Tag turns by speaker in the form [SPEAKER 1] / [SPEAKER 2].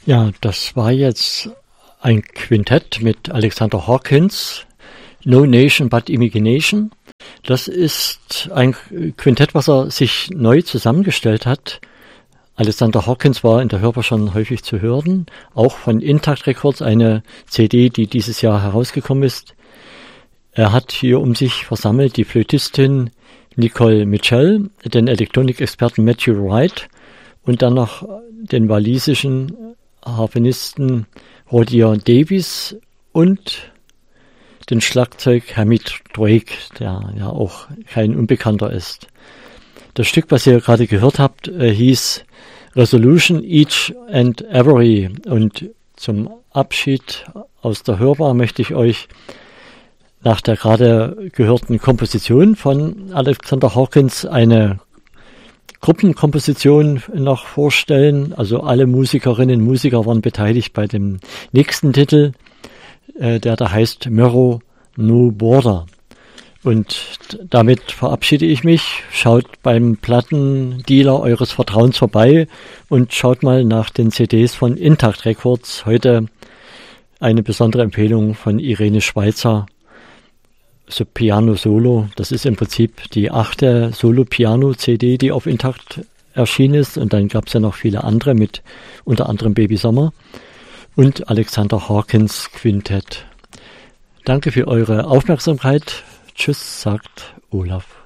[SPEAKER 1] Ja, das war jetzt ein Quintett mit Alexander Hawkins, No Nation but Imagination. Das ist ein Quintett, was er sich neu zusammengestellt hat. Alexander Hawkins war in der Hörbar schon häufig zu hören, auch von Intakt Records, eine CD, die dieses Jahr herausgekommen ist. Er hat hier um sich versammelt die Flötistin Nicole Mitchell, den Elektronikexperten Matthew Wright und dann noch den walisischen Harfenisten Roger Davies und den Schlagzeug Hamid Drake, der ja auch kein Unbekannter ist. Das Stück, was ihr gerade gehört habt, hieß Resolution Each and Every, und zum Abschied aus der Hörbar möchte ich euch nach der gerade gehörten Komposition von Alexander Hawkins eine Gruppenkomposition noch vorstellen. Also alle Musikerinnen und Musiker waren beteiligt bei dem nächsten Titel, der da heißt Mirror No Border. Und damit verabschiede ich mich. Schaut beim Plattendealer eures Vertrauens vorbei und schaut mal nach den CDs von Intakt Records. Heute eine besondere Empfehlung von Irene Schweizer, so Piano Solo. Das ist im Prinzip die 8. Solo-Piano-CD, die auf Intakt erschienen ist. Und dann gab es ja noch viele andere mit unter anderem Baby Sommer und Alexander Hawkins Quintett. Danke für eure Aufmerksamkeit. Tschüss, sagt Olaf.